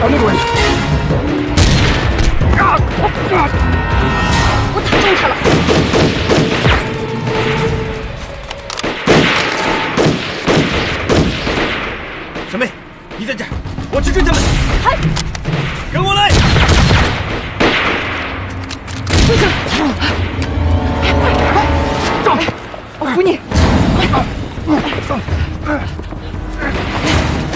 朝那个位置。 我打中他了。 小妹，你在这儿，我去追他们。 嗨， 跟我来。 不行。